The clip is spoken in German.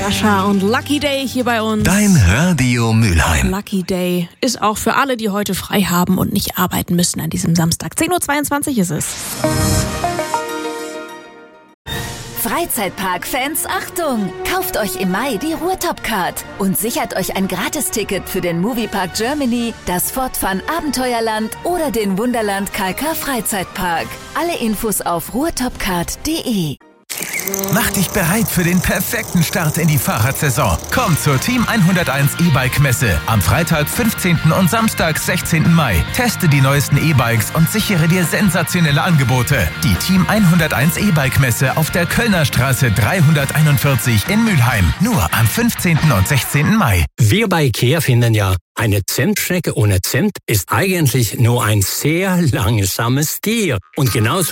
Sascha und Lucky Day hier bei uns. Dein Radio Mülheim. Lucky Day ist auch für alle, die heute frei haben und nicht arbeiten müssen an diesem Samstag. 10.22 Uhr ist es. Freizeitpark-Fans, Achtung! Kauft euch im Mai die Ruhrtop-Card und sichert euch ein Gratisticket für den Moviepark Germany, das Fort Fun Abenteuerland oder den Wunderland Kalka Freizeitpark. Alle Infos auf ruhrtopcard.de. Mach dich bereit für den perfekten Start in die Fahrradsaison. Komm zur Team 101 E-Bike-Messe am Freitag, 15. und Samstag, 16. Mai. Teste die neuesten E-Bikes und sichere dir sensationelle Angebote. Die Team 101 E-Bike-Messe auf der Kölner Straße 341 in Mülheim. Nur am 15. und 16. Mai. Wir bei IKEA finden ja, eine Zentstrecke ohne Zent ist eigentlich nur ein sehr langsames Tier. Und genauso